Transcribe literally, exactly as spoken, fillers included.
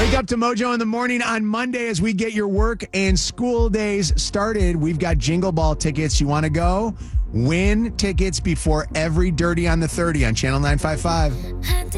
Wake up to Mojo in the morning on Monday as we get your work and school days started. We've got Jingle Ball tickets. You want to go? Win tickets before every Dirty on the thirty on Channel nine fifty-five.